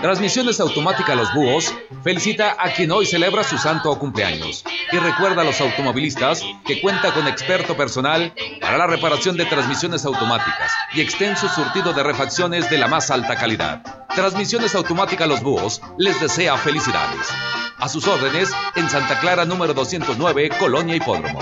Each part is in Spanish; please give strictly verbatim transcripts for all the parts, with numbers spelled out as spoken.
Transmisiones Automáticas Los Búhos felicita a quien hoy celebra su santo o cumpleaños y recuerda a los automovilistas que cuenta con experto personal para la reparación de transmisiones automáticas y extenso surtido de refacciones de la más alta calidad. Transmisiones Automáticas Los Búhos les desea felicidades. A sus órdenes en Santa Clara número doscientos nueve, Colonia Hipódromo.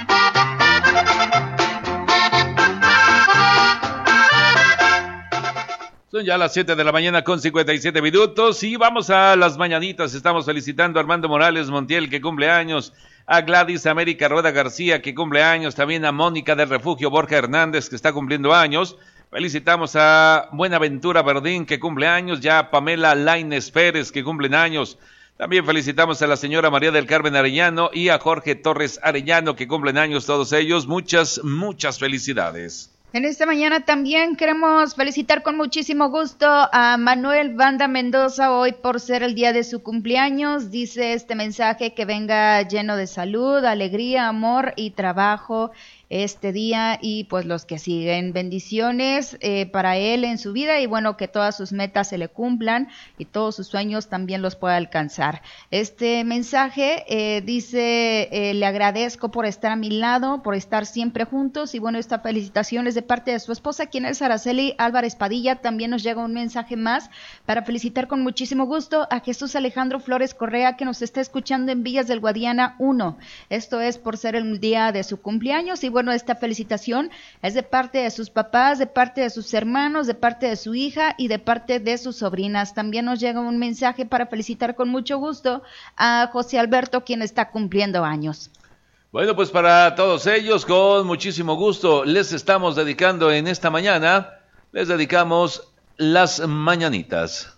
Son ya las siete de la mañana con cincuenta y siete minutos y vamos a las mañanitas. Estamos felicitando a Armando Morales Montiel, que cumple años, a Gladys América Rueda García, que cumple años, también a Mónica del Refugio Borja Hernández, que está cumpliendo años. Felicitamos a Buenaventura Verdín, que cumple años, ya a Pamela Lainez Pérez, que cumplen años. También felicitamos a la señora María del Carmen Arellano y a Jorge Torres Arellano, que cumplen años todos ellos. Muchas, muchas felicidades. En esta mañana también queremos felicitar con muchísimo gusto a Manuel Banda Mendoza hoy por ser el día de su cumpleaños. Dice este mensaje que venga lleno de salud, alegría, amor y trabajo este día y pues los que siguen. Bendiciones eh, para él en su vida y bueno, que todas sus metas se le cumplan y todos sus sueños también los pueda alcanzar. Este mensaje eh, dice, eh, le agradezco por estar a mi lado, por estar siempre juntos y bueno, esta felicitación es de parte de su esposa, quien es Araceli Álvarez Padilla. También nos llega un mensaje más para felicitar con muchísimo gusto a Jesús Alejandro Flores Correa, que nos está escuchando en Villas del Guadiana uno. Esto es por ser el día de su cumpleaños y bueno, esta felicitación es de parte de sus papás, de parte de sus hermanos, de parte de su hija y de parte de sus sobrinas. También nos llega un mensaje para felicitar con mucho gusto a José Alberto, quien está cumpliendo años. Bueno, pues para todos ellos, con muchísimo gusto, les estamos dedicando en esta mañana, les dedicamos las mañanitas.